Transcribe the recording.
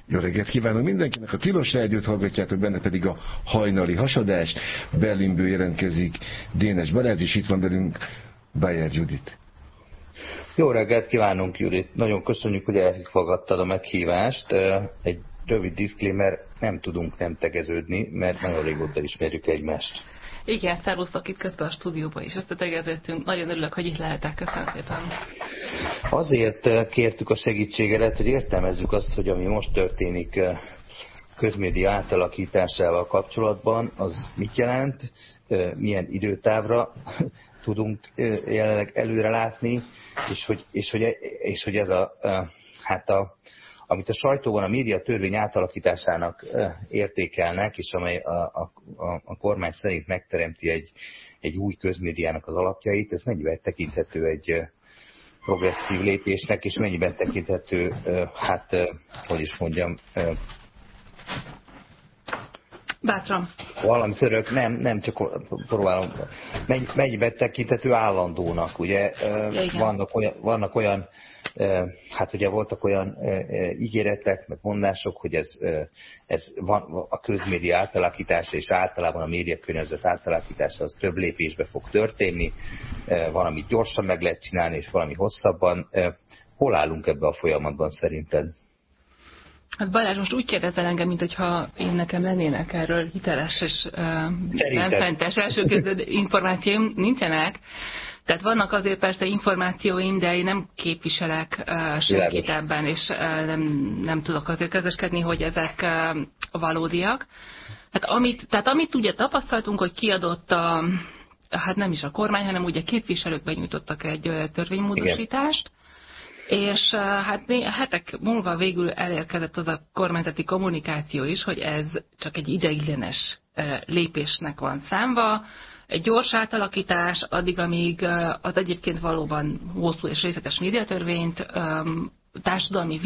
Jó reggelt kívánok mindenkinek, a Tilos Rádiót hallgatjátok, benne pedig a hajnali hasadást. Berlinből jelentkezik Dénes Balázs, és itt van velünk Bayer Judit. Jó reggelt kívánunk, Judit! Nagyon köszönjük, hogy elfogadtad a meghívást. Egy rövid disclaimer, nem tudunk nem tegeződni, mert nagyon régóta ismerjük egymást. Igen, szervusztok, itt közben a stúdióban is összetegeződtünk. Nagyon örülök, hogy itt lehetek. Köszönöm szépen. Azért kértük a segítségedet, hogy értelmezzük azt, hogy ami most történik közmédia átalakításával kapcsolatban, az mit jelent, milyen időtávra tudunk jelenleg előre látni, és hogy ez amit a sajtóban a média törvény átalakításának értékelnek, és amely a kormány szerint megteremti egy új közmédiának az alapjait, ez mennyiben tekinthető egy progresszív lépésnek, és mennyiben tekinthető, bátran. Valami szörök, nem csak próbálom, mennyiben tekinthető állandónak, ugye? Vannak olyan, ugye voltak olyan ígéretek, meg mondások, hogy ez van, a közmédia átalakítása és általában a médiakörnyezet átalakítása az több lépésbe fog történni, valamit gyorsan meg lehet csinálni, és valami hosszabban. Hol állunk ebbe a folyamatban szerinted? Hát Balázs, most úgy kérdezel engem, mint hogyha én nekem lennének erről hiteles és rendszeres elsőkéző információim, nincsenek. Tehát vannak azért persze információim, de én nem képviselek senkit ebben, és nem tudok azért közöskedni, hogy ezek valódiak. Tehát amit ugye tapasztaltunk, hogy kiadott nem is a kormány, hanem ugye képviselők benyújtottak egy törvénymódosítást, és hetek múlva végül elérkezett az a kormányzati kommunikáció is, hogy ez csak egy ideiglenes lépésnek van számva, egy gyors átalakítás, addig, amíg az egyébként valóban hosszú és részletes médiatörvényt, társadalmi